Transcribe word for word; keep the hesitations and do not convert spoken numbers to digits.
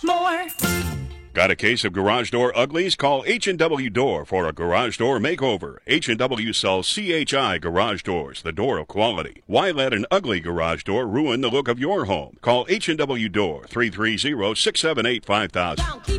more. Got a case of garage door uglies? Call H and W Door for a garage door makeover. H and W sells C H I garage doors, the door of quality. Why let an ugly garage door ruin the look of your home? Call H and W Door, three three zero, six seven eight, five thousand.